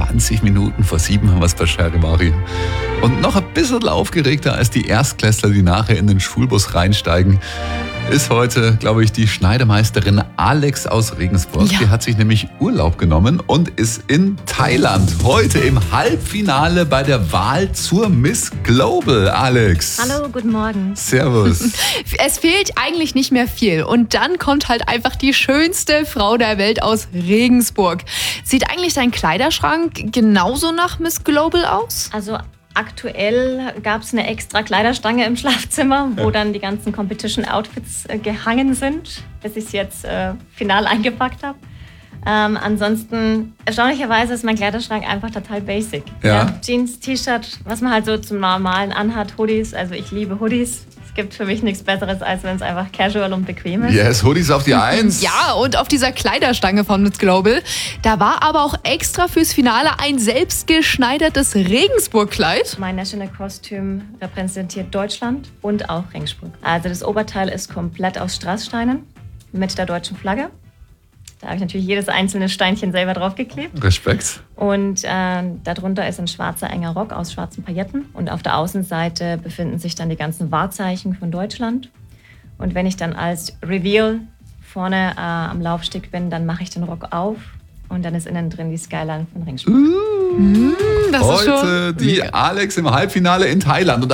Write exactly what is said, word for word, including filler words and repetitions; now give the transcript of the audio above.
zwanzig Minuten vor sieben haben wir es bei Charivari. Und noch ein bisschen aufgeregter als die Erstklässler, die nachher in den Schulbus reinsteigen, ist heute, glaube ich, die Schneidermeisterin Alex aus Regensburg. Ja. Die hat sich nämlich Urlaub genommen und ist in Thailand. Heute im Halbfinale bei der Wahl zur Miss Global. Alex. Hallo, guten Morgen. Servus. Es fehlt eigentlich nicht mehr viel. Und dann kommt halt einfach die schönste Frau der Welt aus Regensburg. Sieht eigentlich dein Kleiderschrank genauso nach Miss Global aus? Also aktuell gab es eine extra Kleiderstange im Schlafzimmer, wo Ja. dann die ganzen Competition-Outfits äh, gehangen sind, bis ich es jetzt äh, final eingepackt habe. Ähm, ansonsten, erstaunlicherweise ist mein Kleiderschrank einfach total basic. Ja. Jeans, T-Shirt, was man halt so zum Normalen anhat, Hoodies. Also ich liebe Hoodies. Es gibt für mich nichts Besseres, als wenn es einfach casual und bequem ist. Yes, Hoodies auf die Eins. Ja, und auf dieser Kleiderstange von Miss Global, da war aber auch extra fürs Finale ein selbstgeschneidertes Regensburg-Kleid. Mein National Costume repräsentiert Deutschland und auch Regensburg. Also das Oberteil ist komplett aus Strasssteinen mit der deutschen Flagge. Da habe ich natürlich jedes einzelne Steinchen selber draufgeklebt. Respekt. Und äh, darunter ist ein schwarzer enger Rock aus schwarzen Pailletten. Und auf der Außenseite befinden sich dann die ganzen Wahrzeichen von Deutschland. Und wenn ich dann als Reveal vorne äh, am Laufsteg bin, dann mache ich den Rock auf. Und dann ist innen drin die Skyline von Regensburg. Das ist schon Heute die Alex im Halbfinale in Thailand. Und